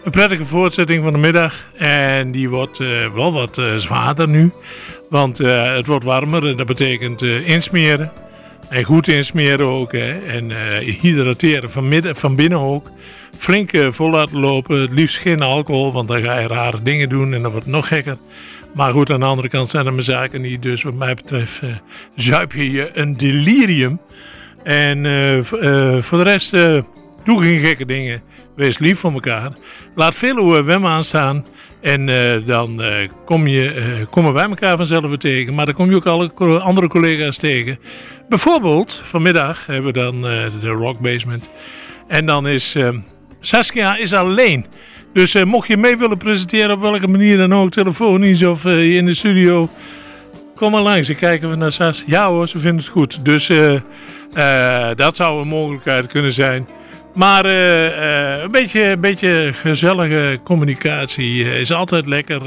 een prettige voortzetting van de middag. En die wordt wel wat zwaarder nu. Want het wordt warmer en dat betekent insmeren. En goed insmeren ook. Hè. En hydrateren van binnen ook. Flink vol laten lopen. Het liefst geen alcohol, want dan ga je rare dingen doen en dan wordt het nog gekker. Maar goed, aan de andere kant zijn er mijn zaken niet. Dus wat mij betreft zuip je een delirium. En voor de rest doe geen gekke dingen. Wees lief voor elkaar. Laat veel OWM aanstaan. En dan komen wij elkaar vanzelf weer tegen. Maar dan kom je ook alle andere collega's tegen. Bijvoorbeeld, vanmiddag hebben we dan de Rock Basement. En dan is Saskia is alleen. Dus mocht je mee willen presenteren op welke manier dan ook, telefonisch of in de studio, kom maar langs en kijken we naar Sas. Ja hoor, ze vinden het goed. Dus dat zou een mogelijkheid kunnen zijn. Maar een beetje gezellige communicatie is altijd lekker.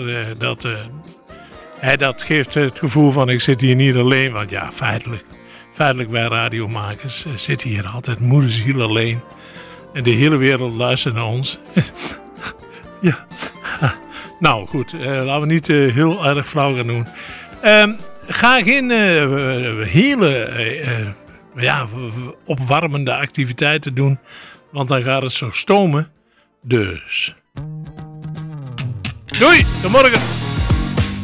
Dat geeft het gevoel van ik zit hier niet alleen. Want ja, feitelijk wij radiomakers zitten hier altijd moederziel alleen. En de hele wereld luistert naar ons. Ja. Nou goed, laten we niet heel erg flauw gaan doen. Ga geen hele opwarmende activiteiten doen. Want dan gaat het zo stomen. Dus. Doei, tot morgen.